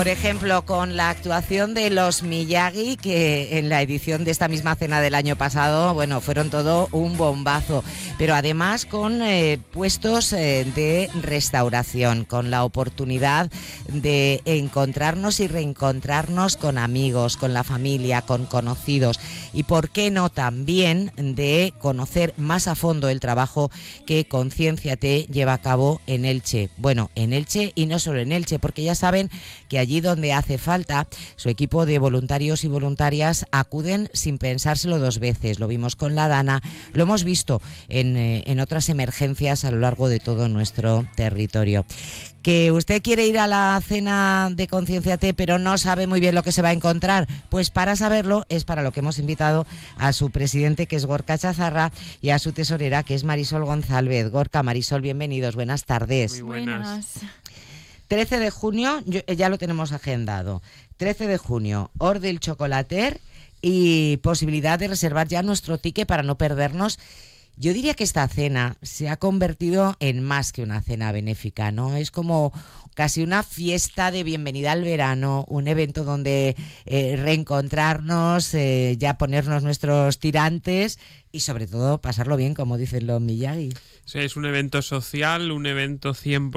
Por ejemplo, con la actuación de los Miyagi, que en la edición de esta misma cena del año pasado, bueno, fueron todo un bombazo. Pero además con puestos de restauración, con la oportunidad de encontrarnos y reencontrarnos con amigos, con la familia, con conocidos. Y por qué no también de conocer más a fondo el trabajo que Conciénciate lleva a cabo en Elche. Bueno, en Elche y no solo en Elche, porque ya saben que allí donde hace falta, su equipo de voluntarios y voluntarias acuden sin pensárselo dos veces. Lo vimos con la Dana, lo hemos visto en otras emergencias a lo largo de todo nuestro territorio. ¿Que usted quiere ir a la cena de Conciénciate pero no sabe muy bien lo que se va a encontrar? Pues para saberlo es para lo que hemos invitado a su presidente, que es Gorka Chazarra, y a su tesorera, que es Marisol González. Gorka, Marisol, bienvenidos, buenas tardes. Muy buenas. 13 de junio, ya lo tenemos agendado. 13 de junio, Hort del Chocolater, y posibilidad de reservar ya nuestro ticket para no perdernos. Yo diría que esta cena se ha convertido en más que una cena benéfica, ¿no? Es como casi una fiesta de bienvenida al verano, un evento donde reencontrarnos, ya ponernos nuestros tirantes y sobre todo pasarlo bien, como dicen los Miyagi. Sí, es un evento social, un evento 100%